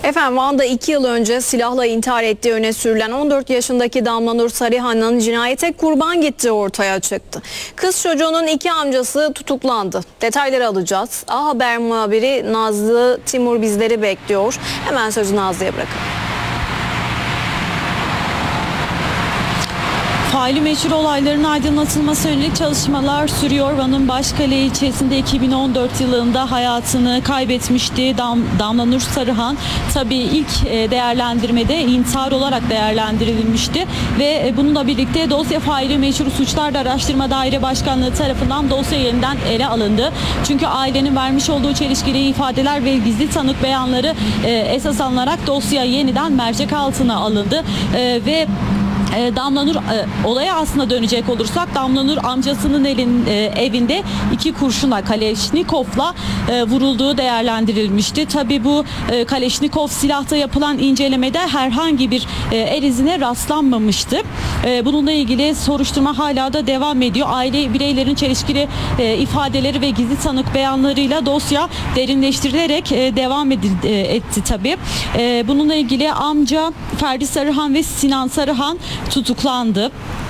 Efendim Van'da 2 yıl önce silahla intihar ettiği öne sürülen 14 yaşındaki Damla Nur Sarıhan'ın cinayete kurban gittiği ortaya çıktı. Kız çocuğunun 2 amcası tutuklandı. Detayları alacağız. A Haber muhabiri Nazlı Timur bizleri bekliyor. Hemen sözü Nazlı'ya bırakalım. Faili meçhul olayların aydınlatılması yönelik çalışmalar sürüyor. Van'ın Başkale ilçesinde 2014 yılında hayatını kaybetmişti Damla Nur Sarıhan. Tabii ilk değerlendirmede intihar olarak değerlendirilmişti ve bununla birlikte dosya faili meçhul suçlar araştırma daire başkanlığı tarafından dosya yeniden ele alındı. Çünkü ailenin vermiş olduğu çelişkili ifadeler ve gizli tanık beyanları esas alınarak dosya yeniden mercek altına alındı ve Damla Nur olaya aslında dönecek olursak Damla Nur amcasının evinde 2 kurşunla Kaleşnikov'la vurulduğu değerlendirilmişti. Tabii bu Kaleşnikov silahta yapılan incelemede herhangi bir el izine rastlanmamıştı. Bununla ilgili soruşturma hala da devam ediyor. Aile bireylerin çelişkili ifadeleri ve gizli tanık beyanlarıyla dosya derinleştirilerek devam etti tabii. Bununla ilgili amca Ferdi Sarıhan ve Sinan Sarıhan tutuklandı.